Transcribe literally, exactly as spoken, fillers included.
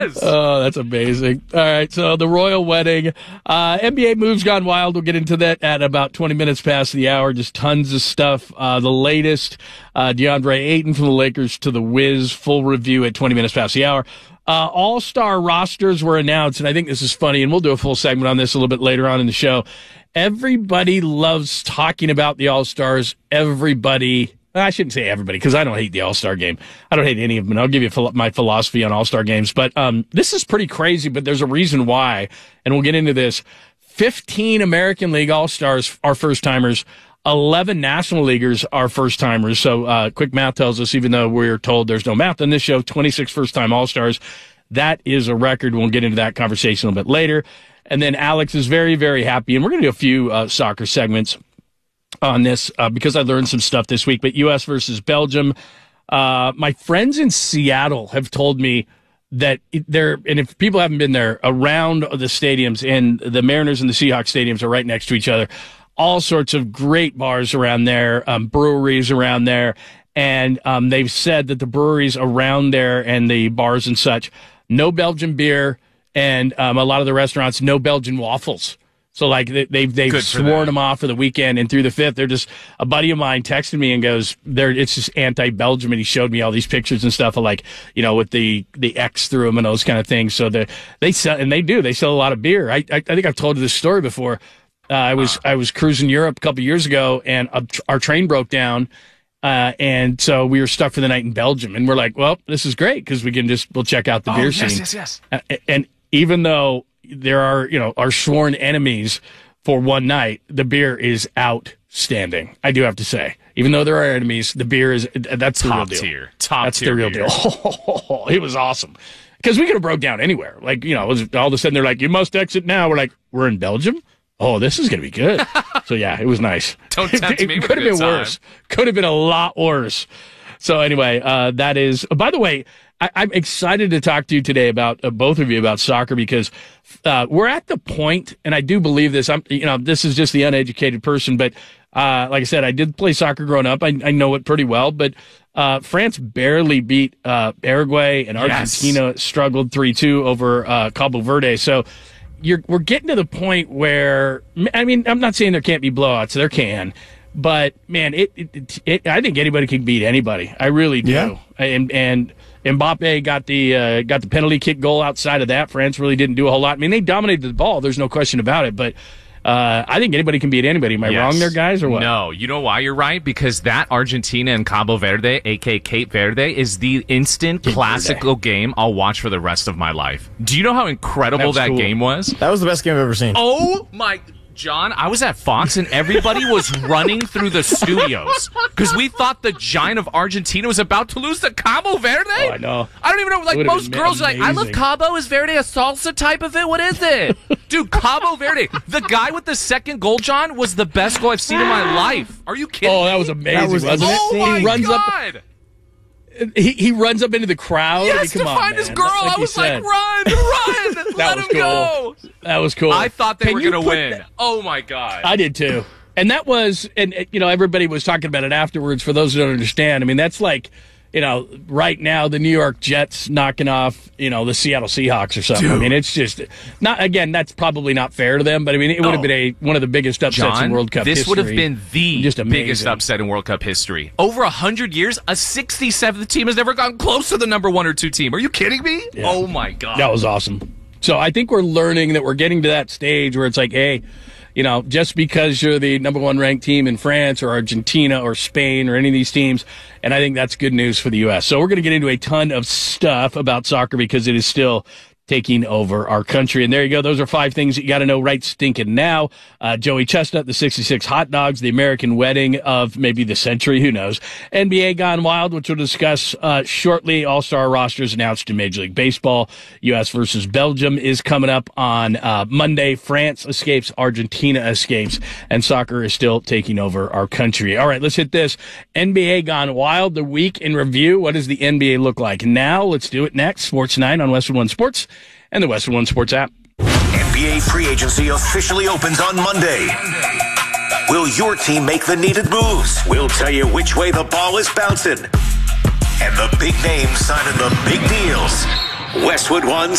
Oh, that's amazing. All right, so the royal wedding. Uh, N B A moves gone wild. We'll get into that at about twenty minutes past the hour. Just tons of stuff. Uh, the latest, uh, DeAndre Ayton from the Lakers to the Wiz. Full review at twenty minutes past the hour. Uh, all-star rosters were announced, and I think this is funny, and we'll do a full segment on this a little bit later on in the show. Everybody loves talking about the all-stars. Everybody... I shouldn't say everybody, because I don't hate the All-Star game. I don't hate any of them. I'll give you philo- my philosophy on All-Star games. But um, this is pretty crazy, but there's a reason why, and we'll get into this. fifteen American League All-Stars are first-timers. eleven National Leaguers are first-timers. So uh, quick math tells us, even though we're told there's no math on this show, twenty-six first-time All-Stars. That is a record. We'll get into that conversation a little bit later. And then Alex is very, very happy. And we're going to do a few uh, soccer segments on this uh, because I learned some stuff this week. But U S versus Belgium, uh, my friends in Seattle have told me that they're, and if people haven't been there, around the stadiums, and the Mariners and the Seahawks stadiums are right next to each other, all sorts of great bars around there, um, breweries around there, and um, they've said that the breweries around there and the bars and such, no Belgian beer, and um, a lot of the restaurants, no Belgian waffles. So, like, they, they've they've sworn them off for the weekend, and through the fifth, they're just, a buddy of mine texted me and goes, "There, it's just anti-Belgium," and he showed me all these pictures and stuff of, like, you know, with the, the X through them and those kind of things. So the, they sell, and they do, they sell a lot of beer. I I, I think I've told you this story before. Uh, I was I was cruising Europe a couple years ago, and a, our train broke down, uh, and so we were stuck for the night in Belgium, and we're like, well, this is great because we can just we'll check out the oh, beer yes, scene. Yes, yes, yes. Uh, and even though there are, you know, our sworn enemies for one night, the beer is outstanding. I do have to say, even though there are enemies, the beer is that's top the real deal. Tier. Top that's tier the real beer. deal. It was awesome because we could have broke down anywhere. Like, you know, it was, all of a sudden they're like, "You must exit now." We're like, "We're in Belgium? Oh, this is gonna be good." So yeah, it was nice. Don't tempt it, me it with could a have good been time. worse. Could have been a lot worse. So anyway, uh, that is. Oh, by the way, I, I'm excited to talk to you today about uh, both of you about soccer because uh, we're at the point, and I do believe this. I'm, you know, this is just the uneducated person, but uh, like I said, I did play soccer growing up. I, I know it pretty well, but uh, France barely beat uh, Uruguay, and Argentina yes. struggled three two over uh, Cabo Verde. So you're we're getting to the point where, I mean, I'm not saying there can't be blowouts. There can. But man, it, it, it, it I think anybody can beat anybody. I really do. Yeah. And and Mbappe got the uh, got the penalty kick goal. Outside of that, France really didn't do a whole lot. I mean, they dominated the ball. There's no question about it. But uh, I think anybody can beat anybody. Am I yes. wrong there, guys, or what? No. You know why you're right? Because that Argentina and Cabo Verde, a k a. Cape Verde, is the instant Cape classical Verde. game I'll watch for the rest of my life. Do you know how incredible that, that cool. game was? That was the best game I've ever seen. Oh, my... John, I was at Fox and everybody was running through the studios because we thought the giant of Argentina was about to lose to Cabo Verde. Oh, I know. I don't even know. Like, most girls are like, "I love Cabo. Is Verde a salsa type of it? What is it?" Dude, Cabo Verde. The guy with the second goal, John, was the best goal I've seen in my life. Are you kidding? Oh, that was amazing, that was wasn't oh it? my he runs God. Up, he, he runs up into the crowd. Yes, I mean, come to on, find man. his girl. Like I was said. like, run, run. Let was him cool. go. That was cool. I thought they Can were you going to put win. that- Oh, my God. I did too. And that was, and you know, everybody was talking about it afterwards. For those who don't understand, I mean, that's like, you know, right now the New York Jets knocking off, you know, the Seattle Seahawks or something. Dude. I mean, it's just not. Again, that's probably not fair to them, but I mean, it would have oh. been a one of the biggest upsets John, in World Cup this history. would have been the just biggest upset in World Cup history. Over a hundred years, a sixty-seventh team has never gotten close to the number one or two team. Are you kidding me? Yeah. Oh my God, that was awesome. So I think we're learning that we're getting to that stage where it's like, hey, you know, just because you're the number one ranked team in France or Argentina or Spain or any of these teams, and I think that's good news for the U S. So we're going to get into a ton of stuff about soccer because it is still taking over our country. And there you go. Those are five things that you got to know right stinking now. Uh, Joey Chestnut, the sixty-six hot dogs, the American wedding of maybe the century, who knows. N B A Gone Wild, which we'll discuss uh, shortly. All-star rosters announced in Major League Baseball. U S versus Belgium is coming up on uh, Monday. France escapes, Argentina escapes, and soccer is still taking over our country. All right, let's hit this. N B A Gone Wild, the week in review. What does the N B A look like now? Let's do it next. Sports nine on Westwood One Sports and the Westwood One Sports app. N B A free agency officially opens on Monday. Will your team make the needed moves? We'll tell you which way the ball is bouncing. And the big names signing the big deals. Westwood One